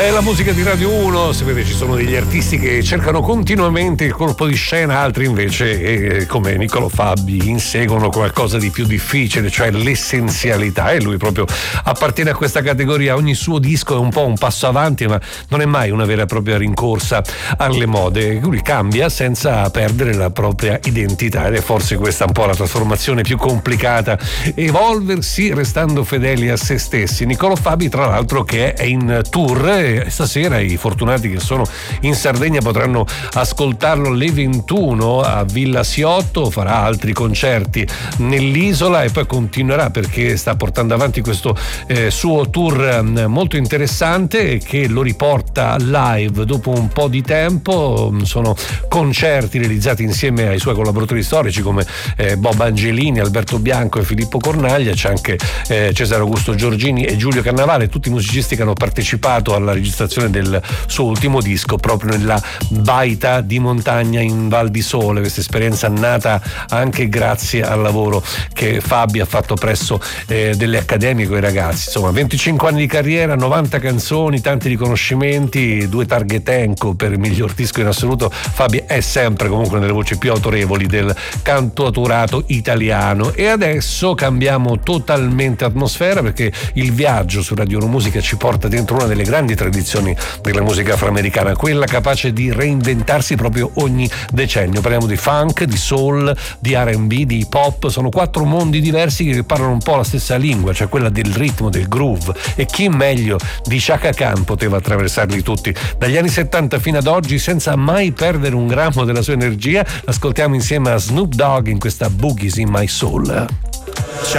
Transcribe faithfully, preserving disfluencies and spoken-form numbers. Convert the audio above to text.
È la musica di Radio uno, sapete ci sono degli artisti che cercano continuamente il colpo di scena, altri invece eh, come Niccolò Fabi inseguono qualcosa di più difficile, cioè l'essenzialità, e lui proprio appartiene a questa categoria. Ogni suo disco è un po' un passo avanti, ma non è mai una vera e propria rincorsa alle mode. Lui cambia senza perdere la propria identità, ed è forse questa un po' la trasformazione più complicata, evolversi restando fedeli a se stessi. Niccolò Fabi, tra l'altro, che è in tour. Stasera i fortunati che sono in Sardegna potranno ascoltarlo alle ventuno a Villa Siotto, farà altri concerti nell'isola e poi continuerà perché sta portando avanti questo eh, suo tour molto interessante che lo riporta live dopo un po' di tempo. Sono concerti realizzati insieme ai suoi collaboratori storici come eh, Bob Angelini, Alberto Bianco e Filippo Cornaglia. C'è anche eh, Cesare Augusto Giorgini e Giulio Cannavale, tutti i musicisti che hanno partecipato alla registrazione del suo ultimo disco proprio nella baita di montagna in Val di Sole. Questa esperienza nata anche grazie al lavoro che Fabi ha fatto presso eh, delle accademie con i ragazzi. Insomma, venticinque anni di carriera, novanta canzoni, tanti riconoscimenti, due targhe Tenco per il miglior disco in assoluto. Fabi è sempre comunque nelle voci più autorevoli del cantautorato italiano. E adesso cambiamo totalmente atmosfera perché il viaggio su Radio uno Musica ci porta dentro una delle grandi tradizioni della musica afroamericana, quella capace di reinventarsi proprio ogni decennio. Parliamo di funk, di soul, di R and B, di hip hop. Sono quattro mondi diversi che parlano un po' la stessa lingua, cioè quella del ritmo, del groove, e chi meglio di Chaka Khan poteva attraversarli tutti dagli anni settanta fino ad oggi senza mai perdere un grammo della sua energia. Ascoltiamo insieme a Snoop Dogg in questa Boogie's in My Soul.